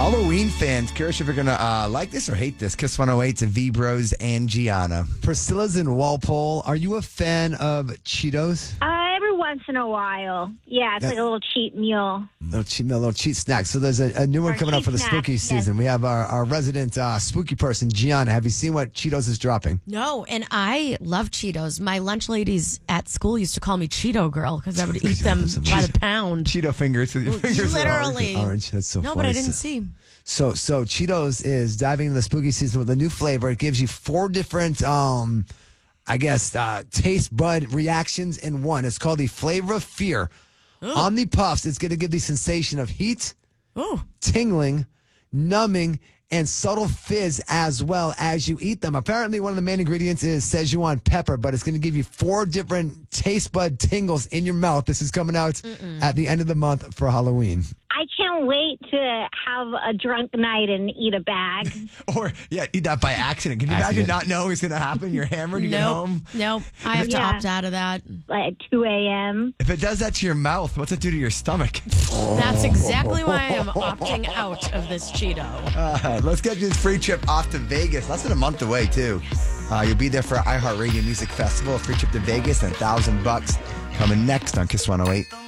Halloween fans, curious if you're going to like this or hate this. Kiss 108 to V-Bros and Gianna. Priscilla's in Walpole. Are you a fan of Cheetos? Every once in a while. Yeah, it's like a little cheap meal. Little cheat snack. So there's a new one Or coming up cheat for the snack, spooky yes. season. We have our resident spooky person, Gianna. Have you seen what Cheetos is dropping? No, and I love Cheetos. My lunch ladies at school used to call me Cheeto Girl because I would eat them by the pound. Cheeto fingers with your fingers. Literally. Orange. That's so No, funny. but I didn't see. So Cheetos is diving into the spooky season with a new flavor. It gives you 4 different, taste bud reactions in one. It's called the Flavor of Fear. On the puffs, it's going to give the sensation of heat, tingling, numbing, and subtle fizz as well as you eat them. Apparently, one of the main ingredients is Szechuan pepper, but it's going to give you 4 different taste bud tingles in your mouth. This is coming out at the end of the month for Halloween. I can't wait to have a drunk night and eat a bag. Or, eat that by accident. Can you imagine not knowing it's going to happen? You're hammered, you get home. Nope. I have to Yeah. opt out of that. Like at 2 a.m. If it does that to your mouth, what's it do to your stomach? That's exactly why I'm opting out of this Cheeto. Let's get you this free trip off to Vegas. Less than a month away, too. You'll be there for iHeartRadio Music Festival, a free trip to Vegas, and $1,000 coming next on Kiss 108.